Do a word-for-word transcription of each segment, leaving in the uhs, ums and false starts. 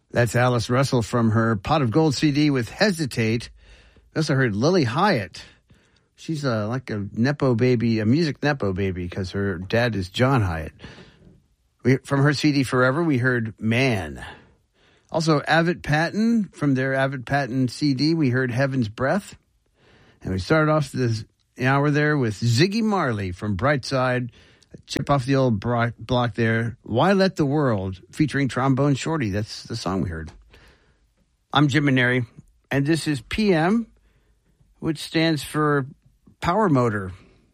That's Alice Russell from her Pot of Gold C D with Hesitate. We also heard Lily Hyatt. She's uh, like a Nepo baby, a music Nepo baby, because her dad is John Hyatt. We, from her C D Forever, we heard Man. Also, Avett Patton, from their Avett Patton C D, we heard Heaven's Breath. And we started off this hour there with Ziggy Marley from Brightside. Chip off the old block there. Why Let the World, featuring Trombone Shorty. That's the song we heard. I'm Jim Maneri, and this is P M, which stands for Power Motor.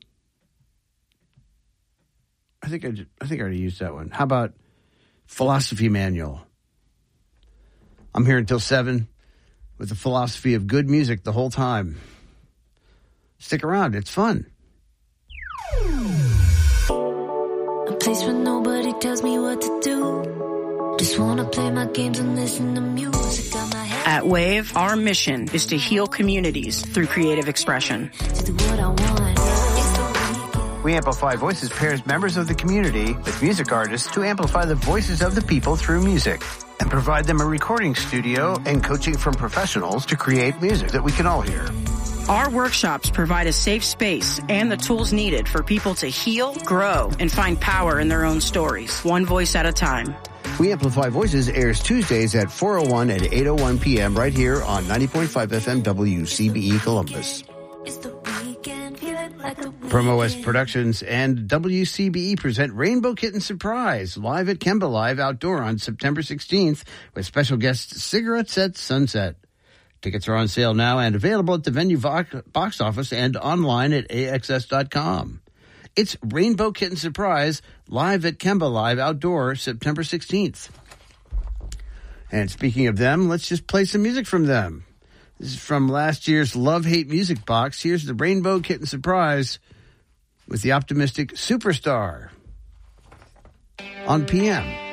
I think I, I think I already used that one. How about Philosophy Manual? I'm here until seven with the philosophy of good music the whole time. Stick around. It's fun. A place where nobody tells me what to do. Just want to play my games and listen to music. Got my head. At Wave, our mission is to heal communities through creative expression. To do what I want. We Amplify Voices pairs members of the community with music artists to amplify the voices of the people through music and provide them a recording studio and coaching from professionals to create music that we can all hear. Our workshops provide a safe space and the tools needed for people to heal, grow, and find power in their own stories, one voice at a time. We Amplify Voices airs Tuesdays at four oh one and eight oh one p.m. right here on ninety point five F M W C B E Columbus. Promo West Productions and W C B E present Rainbow Kitten Surprise live at Kemba Live Outdoor on September sixteenth with special guest Cigarettes at Sunset. Tickets are on sale now and available at the venue box office and online at A X S dot com. It's Rainbow Kitten Surprise live at Kemba Live Outdoor September sixteenth. And speaking of them, let's just play some music from them. This is from last year's Love Hate Music Box. Here's the Rainbow Kitten Surprise with the optimistic Superstar on P M.